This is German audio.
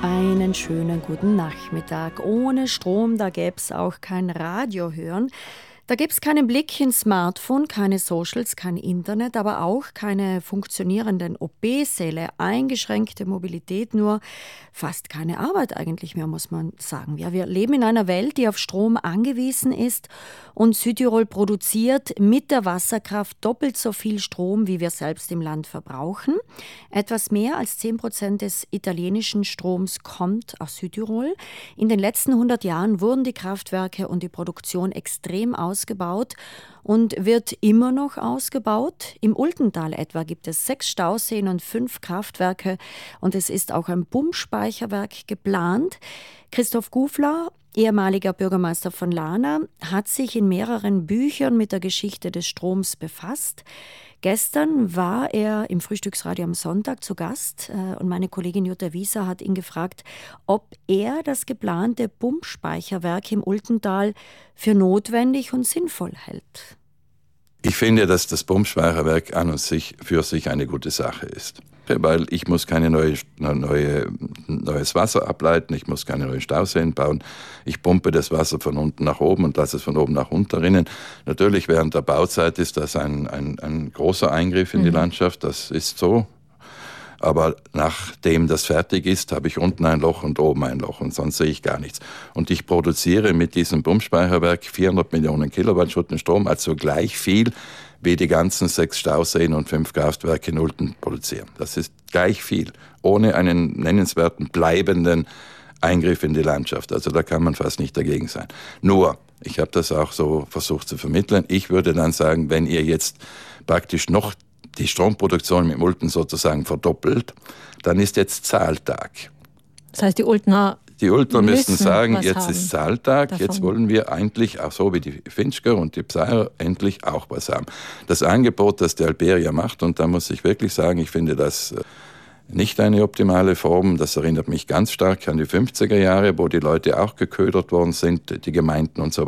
Einen schönen guten Nachmittag. Ohne Strom, da gäbe es auch kein Radio hören. Da gibt es keinen Blick ins Smartphone, keine Socials, kein Internet, aber auch keine funktionierenden OP-Säle, eingeschränkte Mobilität, nur fast keine Arbeit eigentlich mehr, muss man sagen. Ja, wir leben in einer Welt, die auf Strom angewiesen ist und Südtirol produziert mit der Wasserkraft doppelt so viel Strom, wie wir selbst im Land verbrauchen. Etwas mehr als 10% des italienischen Stroms kommt aus Südtirol. In den letzten 100 Jahren wurden die Kraftwerke und die Produktion extrem ausgebaut und wird immer noch ausgebaut. Im Ultental etwa gibt es 6 Stauseen und 5 Kraftwerke und es ist auch ein Pumpspeicherwerk geplant. Christoph Gufler, ehemaliger Bürgermeister von Lana, hat sich in mehreren Büchern mit der Geschichte des Stroms befasst. Gestern war er im Frühstücksradio am Sonntag zu Gast und meine Kollegin Jutta Wieser hat ihn gefragt, ob er das geplante Pumpspeicherwerk im Ultental für notwendig und sinnvoll hält. Ich finde, dass das Pumpspeicherwerk an und für sich eine gute Sache ist. Weil ich muss keine neues Wasser ableiten, ich muss keine neuen Stauseen bauen. Ich pumpe das Wasser von unten nach oben und lasse es von oben nach unten rinnen. Natürlich während der Bauzeit ist das ein großer Eingriff in die Landschaft, das ist so. Aber nachdem das fertig ist, habe ich unten ein Loch und oben ein Loch und sonst sehe ich gar nichts. Und ich produziere mit diesem Pumpspeicherwerk 400 Millionen Kilowattstunden Strom, also gleich viel, wie die ganzen 6 Stauseen und 5 Kraftwerke in Ulten produzieren. Das ist gleich viel, ohne einen nennenswerten bleibenden Eingriff in die Landschaft. Also da kann man fast nicht dagegen sein. Nur, ich habe das auch so versucht zu vermitteln, ich würde dann sagen, wenn ihr jetzt praktisch noch die Stromproduktion mit Ulten sozusagen verdoppelt, dann ist jetzt Zahltag. Das heißt, die Ultner müssen sagen, jetzt ist Zahltag, davon. Jetzt wollen wir eigentlich, auch so wie die Finchker und die Pseier, endlich auch was haben. Das Angebot, das die Alberia macht, und da muss ich wirklich sagen, ich finde das nicht eine optimale Form. Das erinnert mich ganz stark an die 50er Jahre, wo die Leute auch geködert worden sind, die Gemeinden und so weiter.